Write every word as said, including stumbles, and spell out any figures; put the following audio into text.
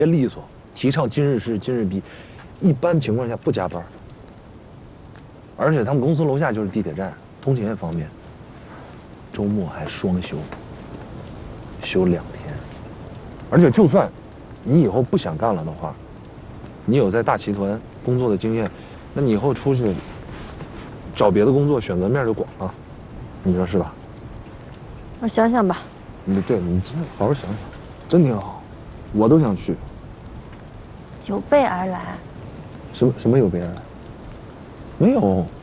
利索，提倡今日事今日毕，一般情况下不加班。而且他们公司楼下就是地铁站，通勤也方便。周末还双休，休两天。而且就算你以后不想干了的话，你有在大集团工作的经验，那你以后出去找别的工作选择面就广了，你说是吧？ 我想想吧。 你对你真的好好想想，真挺好，我都想去。 有备而来。 什么什么有备而来？没有。